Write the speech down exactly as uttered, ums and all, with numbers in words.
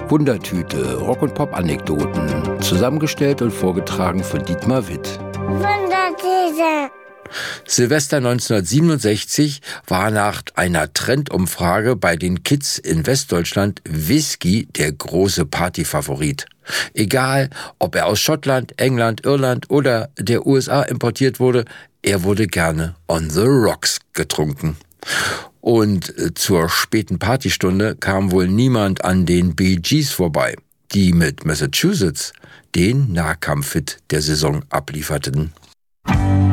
Wundertüte, Rock- und Pop-Anekdoten, zusammengestellt und vorgetragen von Dietmar Witt. Wundertüte. Silvester neunzehnhundertsiebenundsechzig war nach einer Trendumfrage bei den Kids in Westdeutschland Whisky der große Partyfavorit. Egal, ob er aus Schottland, England, Irland oder der U S A importiert wurde, er wurde gerne on the rocks getrunken. Und zur späten Partystunde kam wohl niemand an den Bee Gees vorbei, die mit Massachusetts den Nahkampfhit der Saison ablieferten.